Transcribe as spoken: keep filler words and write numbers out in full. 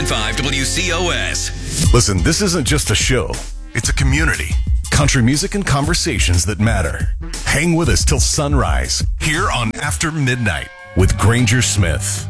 five W C O S. Listen, this isn't just a show. It's a community. Country music and conversations that matter. Hang with us till sunrise here on After Midnight with Granger Smith.